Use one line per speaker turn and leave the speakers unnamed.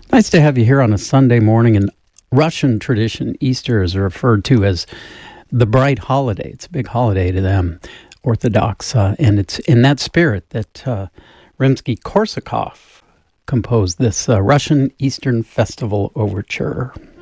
Nice to have you here on a Sunday morning. In Russian tradition, Easter is referred to as the bright holiday. It's a big holiday to them, Orthodox, and it's in that spirit that Rimsky-Korsakov composed this Russian Eastern Festival Overture.